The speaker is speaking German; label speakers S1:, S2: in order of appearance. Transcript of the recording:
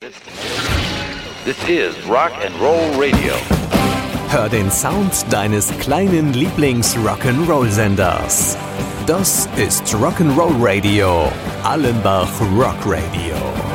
S1: This is Rock and Roll Radio.
S2: Hör den Sound deines kleinen Lieblings-Rock'n'Roll-Senders. Das ist Rock'n'Roll Radio, Allenbach Rock Radio.